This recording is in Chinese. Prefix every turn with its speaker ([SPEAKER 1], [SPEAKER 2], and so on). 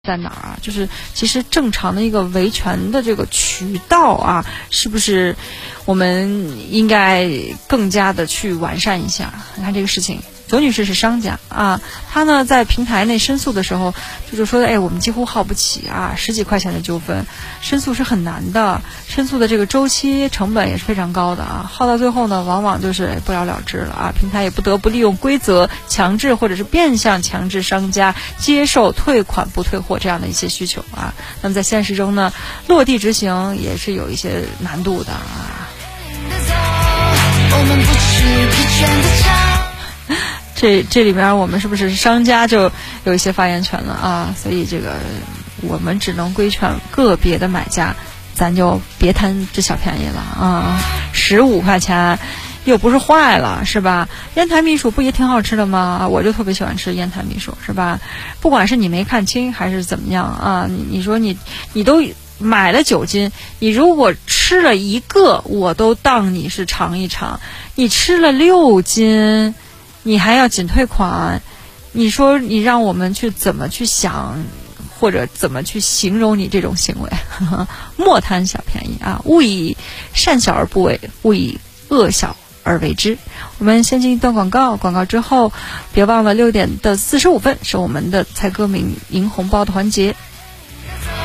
[SPEAKER 1] 在哪儿啊？就是其实正常的一个维权的这个渠道啊，是不是我们应该更加的去完善一下？你看这个事情，左女士是商家啊，她呢在平台内申诉的时候，就是说，我们几乎耗不起啊，10几块钱的纠纷，申诉是很难的，申诉的这个周期成本也是非常高的啊，耗到最后呢，往往就是不了了之了啊，平台也不得不利用规则强制或者是变相强制商家接受退款不退货这样的一些需求啊。那么在现实中呢，落地执行也是有一些难度的啊。这里边我们是不是商家就有一些发言权了啊？所以这个我们只能规劝个别的买家，咱就别贪这小便宜了啊！15块钱又不是坏了，是吧？烟台蜜薯不也挺好吃的吗？我就特别喜欢吃烟台蜜薯，是吧？不管是你没看清还是怎么样啊，你说你都买了9斤，你如果吃了1个，我都当你是尝一尝。你吃了6斤，你还要仅退款，你说你让我们去怎么去想，或者怎么去形容你这种行为？莫贪小便宜啊！勿以善小而不为，勿以恶小而为之。我们先进一段广告，广告之后别忘了6点的45分是我们的猜歌名赢红包的环节。